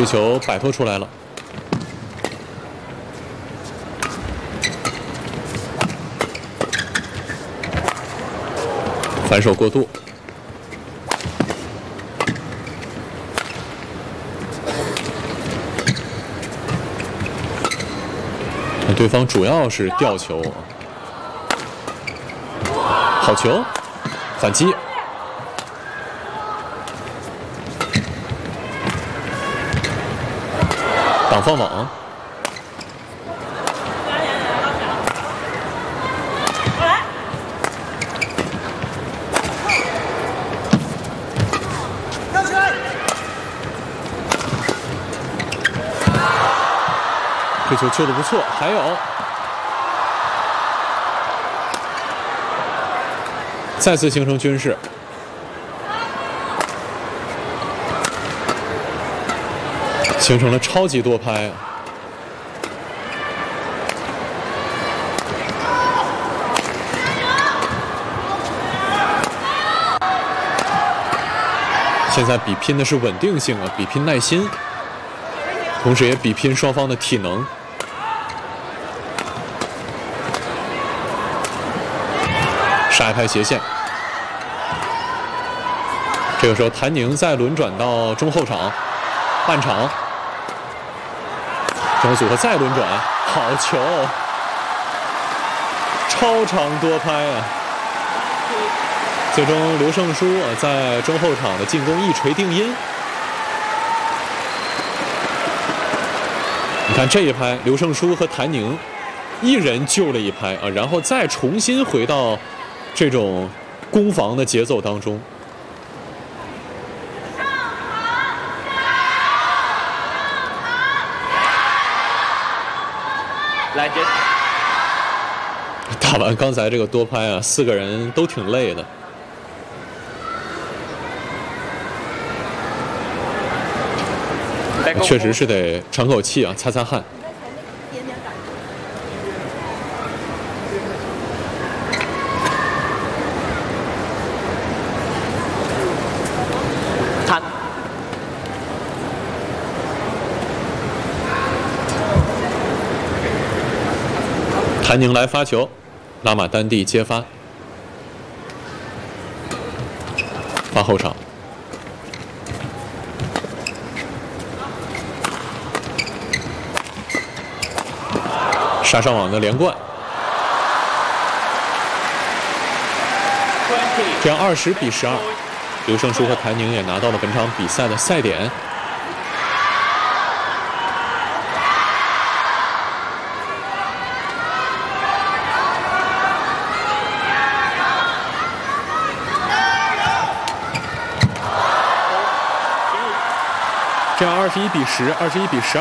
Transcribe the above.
这球摆脱出来了。反手过度。对方主要是吊球，好球，反击，挡放网，这球救得不错，还有再次形成均势，形成了超级多拍。现在比拼的是稳定性啊，比拼耐心，同时也比拼双方的体能。杀一拍斜线，这个时候谭宁再轮转到中后场，半场，中后组合再轮转，好球，超长多拍啊！最终刘胜书在中后场的进攻一锤定音。你看这一拍，刘胜书和谭宁一人救了一拍啊，然后再重新回到这种攻防的节奏当中。 来接。 打完刚才这个多拍啊，4个人都挺累的。确实是得喘口气啊，擦擦汗。谭宁来发球，拉马丹蒂接发，发后场。杀上网的连贯，这样20比12，刘胜书和谭宁也拿到了本场比赛的赛点。这样21比10，21比12。